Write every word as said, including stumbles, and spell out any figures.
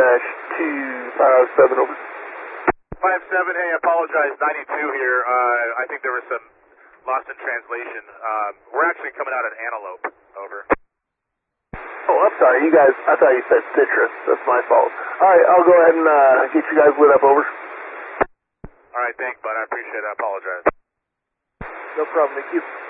dash two five seven, over. five seven, hey, I apologize, ninety-two here. Uh, I think there was some lost in translation. Uh, we're actually coming out at Antelope, over. Oh, I'm sorry, you guys, I thought you said Citrus. That's my fault. Alright, I'll go ahead and uh, get you guys lit up, over. Alright, thanks, bud, I appreciate it, I apologize. No problem, thank you.